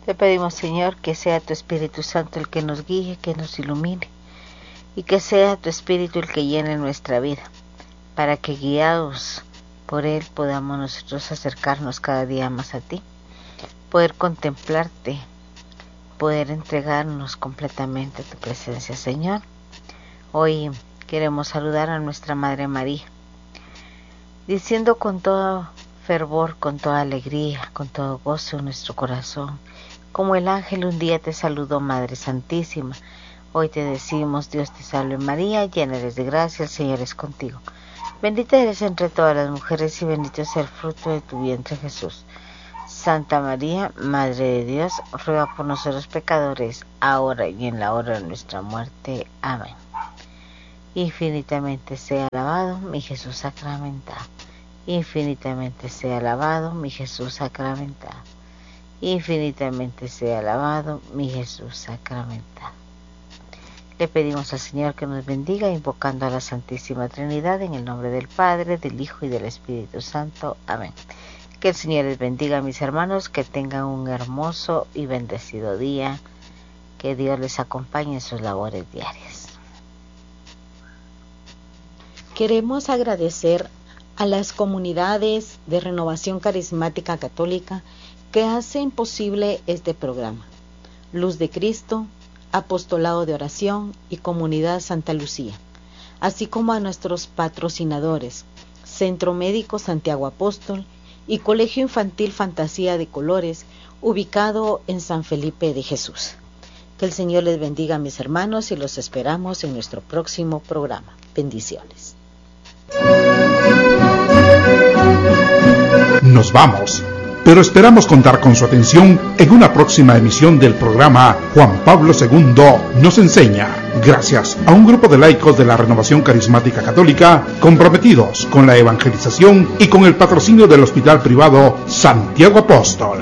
Te pedimos, Señor, que sea tu Espíritu Santo el que nos guíe, que nos ilumine, y que sea tu Espíritu el que llene nuestra vida, para que guiados por Él podamos nosotros acercarnos cada día más a ti, poder contemplarte, poder entregarnos completamente a tu presencia, Señor. Hoy queremos saludar a nuestra Madre María, diciendo con todo fervor, con toda alegría, con todo gozo en nuestro corazón, como el ángel un día te saludó, Madre Santísima. Hoy te decimos: Dios te salve María, llena eres de gracia, el Señor es contigo. Bendita eres entre todas las mujeres y bendito es el fruto de tu vientre, Jesús. Santa María, Madre de Dios, ruega por nosotros pecadores, ahora y en la hora de nuestra muerte. Amén. Infinitamente sea alabado mi Jesús sacramentado. Infinitamente sea alabado mi Jesús sacramentado. Infinitamente sea alabado mi Jesús sacramentado. Le pedimos al Señor que nos bendiga, invocando a la Santísima Trinidad, en el nombre del Padre, del Hijo y del Espíritu Santo. Amén. Que el Señor les bendiga, mis hermanos, que tengan un hermoso y bendecido día. Que Dios les acompañe en sus labores diarias. Queremos agradecer a las comunidades de Renovación Carismática Católica que hacen posible este programa: Luz de Cristo, Apostolado de Oración y Comunidad Santa Lucía, así como a nuestros patrocinadores, Centro Médico Santiago Apóstol y Colegio Infantil Fantasía de Colores, ubicado en San Felipe de Jesús. Que el Señor les bendiga, mis hermanos, y los esperamos en nuestro próximo programa. Bendiciones. Nos vamos, pero esperamos contar con su atención en una próxima emisión del programa Juan Pablo II nos enseña, gracias a un grupo de laicos de la Renovación Carismática Católica comprometidos con la evangelización y con el patrocinio del Hospital Privado Santiago Apóstol.